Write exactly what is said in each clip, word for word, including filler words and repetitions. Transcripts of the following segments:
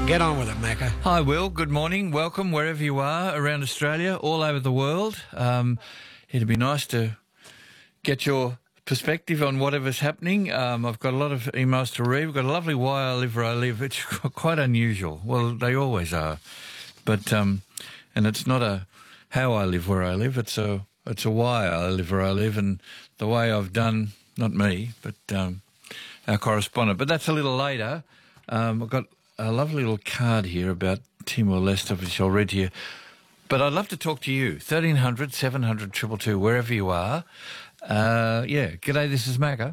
Get on with it, Macca. Hi, Will. Good morning. Welcome wherever you are around Australia, all over the world. Um, it'd be nice to get your perspective on whatever's happening. Um, I've got a lot of emails to read. We've got a lovely Why I Live Where I Live. It's quite unusual. Well, they always are. But, um, and it's not a how I live where I live. It's a, it's a why I live where I live and the way I've done, not me, but um, our correspondent. But that's a little later. Um, I've got a lovely little card here about Timor-Leste, which I'll read to you. But I'd love to talk to you. thirteen hundred, seven hundred, two two two, wherever you are. Uh, yeah, g'day, this is Macca.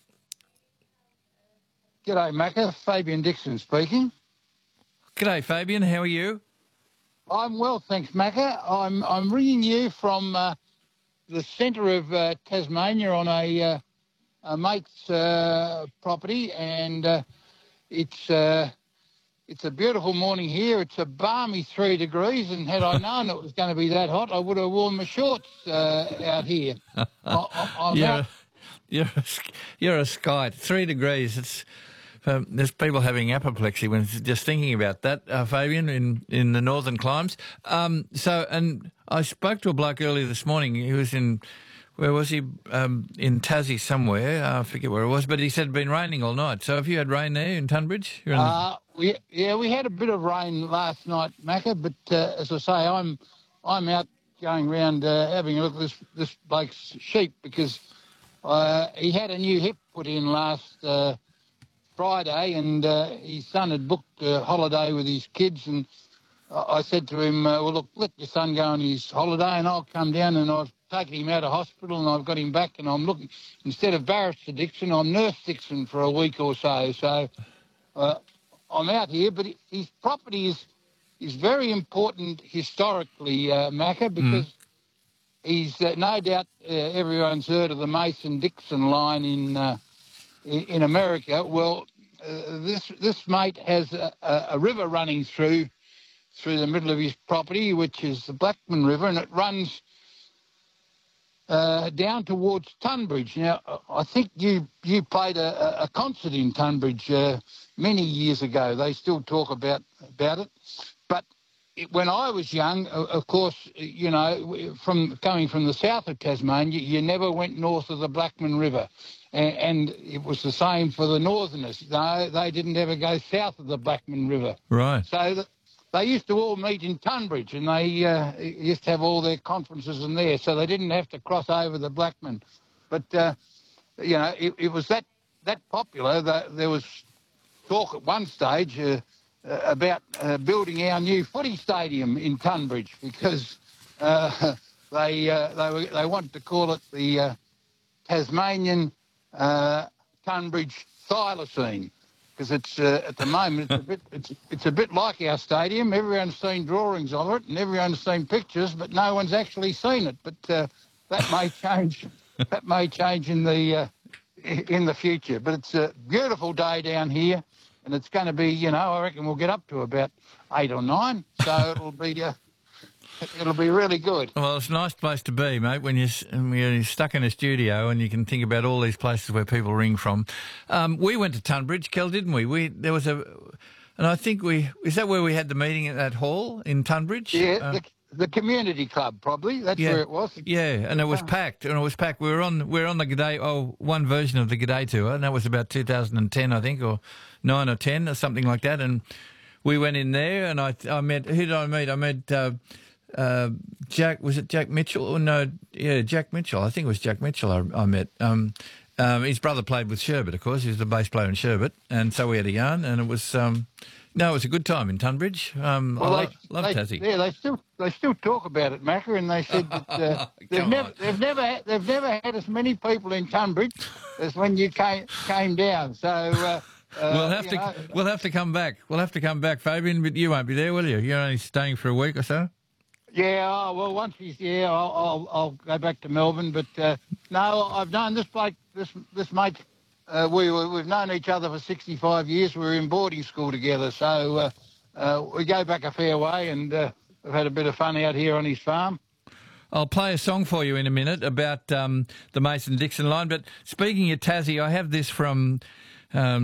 G'day, Macca. Fabian Dixon speaking. G'day, Fabian. How are you? I'm well, thanks, Macca. I'm I'm ringing you from uh, the centre of uh, Tasmania on a, uh, a mate's uh, property, and uh, it's uh, it's a beautiful morning here. It's a balmy three degrees, and had I known it was going to be that hot, I would have worn my shorts uh, out here. I, I, you're, out... a, you're, a, you're a skite. Three degrees. It's um, there's people having apoplexy when just thinking about that, uh, Fabian, in, in the northern climes. Um, so, and I spoke to a bloke earlier this morning. He was in, where was he? Um, in Tassie somewhere. Uh, I forget where it was, but he said it'd been raining all night. So have you had rain there in Tunbridge? You're in uh, we, yeah, we had a bit of rain last night, Macca, but uh, as I say, I'm I'm out going around uh, having a look at this, this bloke's sheep because uh, he had a new hip put in last uh, Friday, and uh, his son had booked a holiday with his kids, and I said to him, uh, well, look, let your son go on his holiday and I'll come down, and I've taken him out of hospital and I've got him back, and I'm looking, instead of Barrister Dixon, I'm Nurse Dixon for a week or so. So uh, I'm out here, but his property is is very important historically, uh, Macca, because mm. he's uh, no doubt uh, everyone's heard of the Mason-Dixon line in uh, in America. Well, uh, this this mate has a, a river running through through the middle of his property, which is the Blackman River, and it runs uh, down towards Tunbridge. Now, I think you you played a, a concert in Tunbridge uh, many years ago. They still talk about about it. But it, when I was young, of course, you know, from coming from the south of Tasmania, you never went north of the Blackman River. And, and it was the same for the northerners. No, they didn't ever go south of the Blackman River. Right. So the, they used to all meet in Tunbridge, and they uh, used to have all their conferences in there, so they didn't have to cross over the Blackman. But, uh, you know, it, it was that, that popular that there was talk at one stage uh, uh, about uh, building our new footy stadium in Tunbridge because uh, they, uh, they, were, they wanted to call it the uh, Tasmanian uh, Tunbridge Thylacine. Because it's uh, at the moment it's a bit it's it's a bit like our stadium. Everyone's seen drawings of it and everyone's seen pictures, but no one's actually seen it. But uh, that may change. That may change in the uh, in the future. But it's a beautiful day down here, and it's going to be, you know, I reckon we'll get up to about eight or nine. So it'll be. Uh, It'll be really good. Well, it's a nice place to be, mate, when you're, when you're stuck in a studio and you can think about all these places where people ring from. Um, we went to Tunbridge, Kel, didn't we? We there was a, and I think we is that where we had the meeting at that hall in Tunbridge? Yeah, uh, the, the community club probably. That's yeah, where it was. Yeah, and it was packed, and it was packed. We were on we were on the G'day, oh, one version of the G'day tour, and that was about two thousand ten, I think, or nine or ten or something like that. And we went in there, and I I met who did I meet? I met. Uh, Uh, Jack, was it Jack Mitchell? Oh, no, yeah, Jack Mitchell. I think it was Jack Mitchell I, I met. Um, um, his brother played with Sherbet, of course. He was the bass player in Sherbet. And so we had a yarn, and it was, um, no, it was a good time in Tunbridge. Um, well, I they, lo- love they, Tassie. Yeah, they still they still talk about it, Macca, and they said that uh, they've never they've never had, they've never had as many people in Tunbridge as when you came came down. So uh, uh, we'll have to know, we'll have to come back. We'll have to come back, Fabian. But you won't be there, will you? You're only staying for a week or so. Yeah, oh, well, once he's yeah, I'll, I'll I'll go back to Melbourne. But uh, no, I've known this bloke, this this mate. Uh, we we've known each other for sixty-five years. We were in boarding school together, so uh, uh, we go back a fair way, and uh, we've had a bit of fun out here on his farm. I'll play a song for you in a minute about um, the Mason-Dixon line. But speaking of Tassie, I have this from. Um,